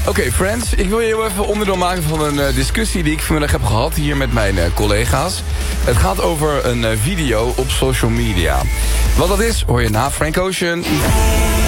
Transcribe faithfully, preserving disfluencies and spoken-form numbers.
Oké, okay, friends, ik wil je heel even onderdeel maken van een uh, discussie die ik vanmiddag heb gehad hier met mijn uh, collega's. Het gaat over een uh, video op social media. Wat dat is, hoor je na Frank Ocean.